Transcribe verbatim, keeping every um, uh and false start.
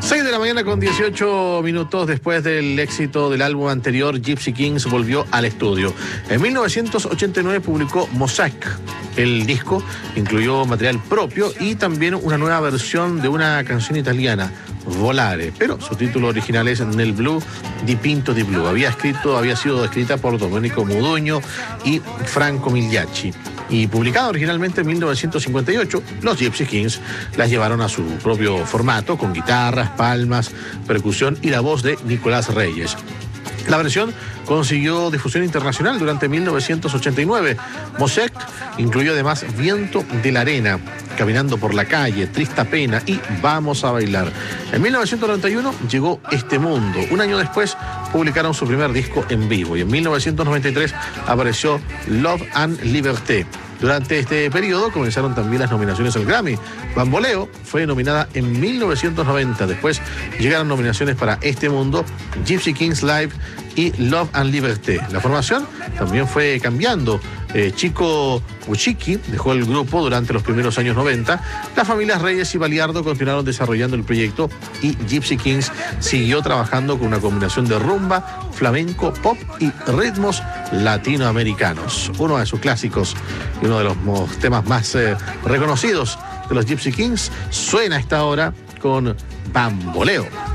seis de la mañana con dieciocho minutos. Después del éxito del álbum anterior, Gypsy Kings volvió al estudio. En mil novecientos ochenta y nueve publicó Mosaic. El disco incluyó material propio y también una nueva versión de una canción italiana, Volare, pero su título original es Nel Blu di Pinto di Blu. Había escrito, había sido escrita por Domenico Modugno y Franco Migliacci. Y publicada originalmente en mil novecientos cincuenta y ocho, los Gypsy Kings las llevaron a su propio formato, con guitarras, palmas, percusión y la voz de Nicolás Reyes. La versión consiguió difusión internacional durante mil novecientos ochenta y nueve. Mosaic incluyó además Viento de la Arena, Caminando por la Calle, Trista Pena y Vamos a Bailar. En mil novecientos noventa y uno llegó Este Mundo. Un año después publicaron su primer disco en vivo y en mil novecientos noventa y tres apareció Love and Liberté. Durante este periodo comenzaron también las nominaciones al Grammy. Bamboleo fue nominada en mil novecientos noventa. Después llegaron nominaciones para Este Mundo, Gypsy Kings Live y Love and Liberté. La formación también fue cambiando. Eh, Chico Buchicki dejó el grupo durante los primeros años noventa. Las familias Reyes y Baliardo continuaron desarrollando el proyecto y Gypsy Kings siguió trabajando con una combinación de rumba, flamenco, pop y ritmos latinoamericanos. Uno de sus clásicos y uno de los temas más eh, reconocidos de los Gypsy Kings suena a esta hora con Bamboleo.